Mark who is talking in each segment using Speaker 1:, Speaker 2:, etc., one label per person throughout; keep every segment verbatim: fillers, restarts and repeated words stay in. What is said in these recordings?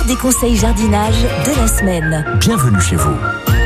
Speaker 1: des conseils jardinage de la semaine.
Speaker 2: Bienvenue chez vous.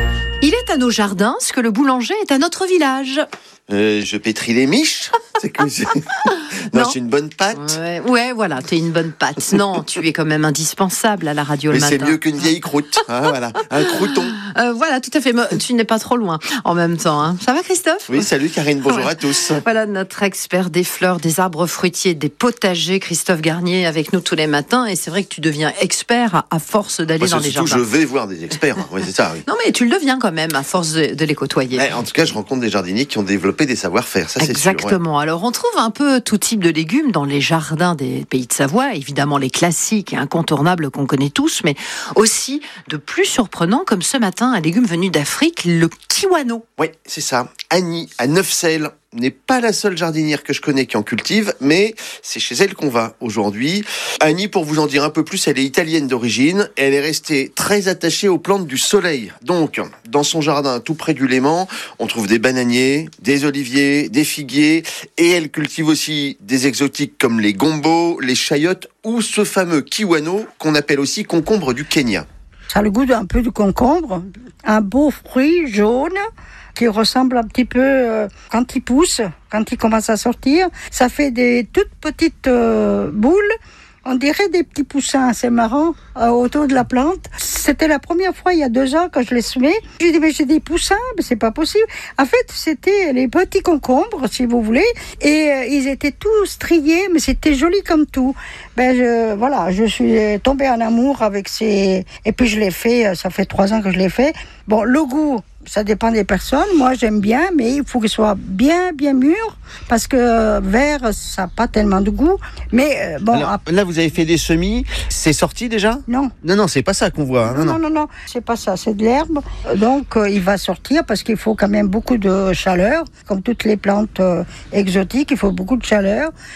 Speaker 3: Il est à nos jardins ce que le boulanger est à notre village.
Speaker 4: Euh, je pétris les miches. C'est que c'est... Non,
Speaker 3: Non.
Speaker 4: c'est une bonne pâte.
Speaker 3: Ouais, ouais, voilà, t'es une bonne pâte. Non, tu es quand même indispensable à la radio
Speaker 4: Mais
Speaker 3: le
Speaker 4: c'est
Speaker 3: matin.
Speaker 4: mieux qu'une vieille croûte. Hein, voilà, un crouton.
Speaker 3: Euh, voilà, tout à fait. Mais tu n'es pas trop loin en même temps. Hein. Ça va, Christophe ?
Speaker 4: Oui, salut Karine, bonjour
Speaker 3: Ouais.
Speaker 4: à tous.
Speaker 3: Voilà notre expert des fleurs, des arbres fruitiers, des potagers, Christophe Garnier, avec nous tous les matins. Et c'est vrai que tu deviens expert à, à force d'aller
Speaker 4: Moi,
Speaker 3: dans
Speaker 4: c'est
Speaker 3: les
Speaker 4: surtout,
Speaker 3: jardins.
Speaker 4: je vais voir des experts. Hein. Oui, c'est ça, oui.
Speaker 3: Non, mais tu le deviens quand même à force de, de les côtoyer.
Speaker 4: Mais en tout cas, je rencontre des jardiniers qui ont développé des savoir-faire, ça c'est sûr. ouais.
Speaker 3: Exactement. Alors, on trouve un peu tout type de légumes dans les jardins des pays de Savoie. Évidemment, les classiques et incontournables qu'on connaît tous, mais aussi de plus surprenants, comme ce matin, un légume venu d'Afrique, le kiwano.
Speaker 4: Oui, c'est ça. Annie, à Neufcelles, n'est pas la seule jardinière que je connais qui en cultive, mais c'est chez elle qu'on va aujourd'hui. Annie, pour vous en dire un peu plus, elle est italienne d'origine. Elle est restée très attachée aux plantes du soleil. Donc, dans son jardin, tout près du Léman, on trouve des bananiers, des oliviers, des figuiers, et elle cultive aussi des exotiques comme les gombos, les chayotes ou ce fameux kiwano qu'on appelle aussi concombre du Kenya.
Speaker 5: Ça a le goût d'un peu de concombre, un beau fruit jaune qui ressemble un petit peu, euh, quand il pousse, quand il commence à sortir, ça fait des toutes petites euh, boules. On dirait des petits poussins, c'est marrant, euh, autour de la plante. C'était la première fois, il y a deux ans, quand je l'ai semé. J'ai dit, mais j'ai des poussins, mais c'est pas possible. En fait, c'était les petits concombres, si vous voulez, et euh, ils étaient tous striés, mais c'était joli comme tout. Ben, je, voilà, je suis tombée en amour avec ces... Et puis je l'ai fait, ça fait trois ans que je l'ai fait. Bon, le goût, ça dépend des personnes. Moi, j'aime bien, mais il faut qu'il soit bien, bien mûr, parce que euh, vert, ça n'a pas tellement de goût. Mais euh, bon,
Speaker 4: Alors,
Speaker 5: après,
Speaker 4: là, vous avez fait des semis, c'est sorti déjà ?
Speaker 5: non.
Speaker 4: Non, non, c'est pas ça qu'on voit. hein,
Speaker 5: Non, non, non, non, c'est pas ça, c'est de l'herbe. Donc, euh, il va sortir parce qu'il faut quand même beaucoup de chaleur. Comme toutes les plantes euh, exotiques, il faut beaucoup de chaleur.